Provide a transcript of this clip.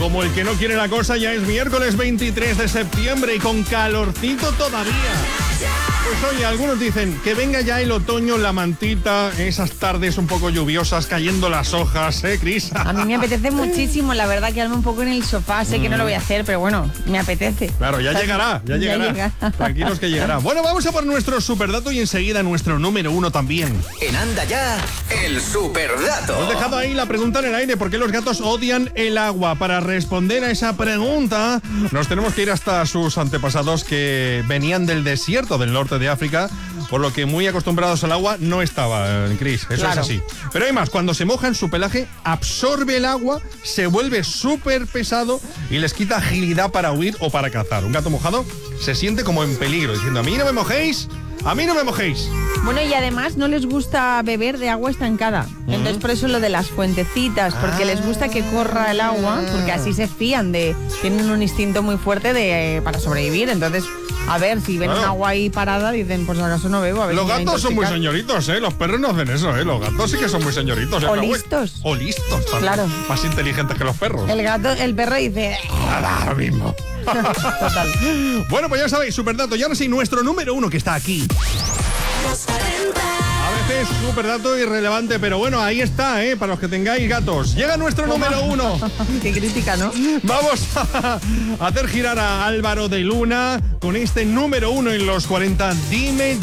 como el que no quiere la cosa, ya es miércoles 23 de septiembre y con calorcito todavía. Pues oye, algunos dicen que venga ya el otoño, la mantita, esas tardes un poco lluviosas, cayendo las hojas, Cris? A mí me apetece muchísimo, la verdad, quedarme un poco en el sofá. Sé que no lo voy a hacer, pero bueno, me apetece. Claro, ya llegará. Tranquilos que llegará. Bueno, vamos a por nuestro superdato y enseguida nuestro número 1 también. En Anda Ya, el superdato. Hemos dejado ahí la pregunta en el aire, ¿por qué los gatos odian el agua? Para responder a esa pregunta, nos tenemos que ir hasta sus antepasados que venían del desierto del norte de África, por lo que muy acostumbrados al agua no estaban, Cris. Eso claro. Es así. Pero además, cuando se mojan, su pelaje absorbe el agua, se vuelve súper pesado y les quita agilidad para huir o para cazar. Un gato mojado se siente como en peligro, diciendo, a mí no me mojéis. A mí no me mojéis. Bueno, y además no les gusta beber de agua estancada. Entonces por eso lo de las fuentecitas, porque les gusta que corra el agua, porque así se fían tienen un instinto muy fuerte para sobrevivir. Entonces, a ver, si ven un agua ahí parada, dicen, pues acaso no bebo. A ver, los gatos son muy señoritos, los perros no hacen eso, los gatos sí que son muy señoritos. O listos. O listos también. Claro. Más inteligentes que los perros. El perro dice... Nada, lo mismo. Total. Bueno, pues ya sabéis, superdato. Y ahora sí, nuestro número 1 que está aquí. A veces superdato irrelevante, pero bueno, ahí está, para los que tengáis gatos. Llega nuestro número 1. Qué crítica, ¿no? Vamos a hacer girar a Álvaro de Luna con este número 1 en los 40. Dime